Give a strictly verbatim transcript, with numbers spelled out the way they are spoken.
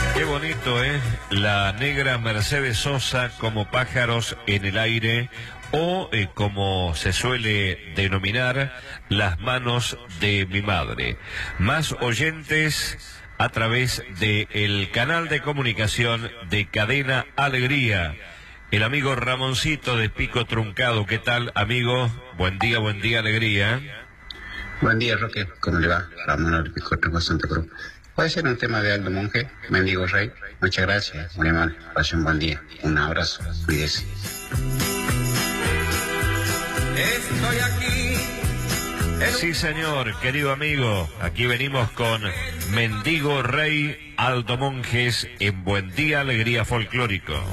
Qué bonito, ¿eh? La negra Mercedes Sosa como Pájaros en el Aire, o eh, como se suele denominar, Las manos de mi madre. Más oyentes a través del canal de comunicación de Cadena Alegría. El amigo Ramoncito de Pico Truncado. ¿Qué tal, amigo? Buen día, buen día, Alegría. Buen día, Roque. ¿Cómo le va? Ramón de Pico Truncado, Santa Cruz. Puede ser un tema de Aldo Monge, Mendigo Rey. Muchas gracias, muy amable. Pase un buen día. Un abrazo. Cuídese. Estoy aquí. Sí, señor, querido amigo. Aquí venimos con Mendigo Rey, Aldo Monjes en Buen Día, Alegría Folclórico.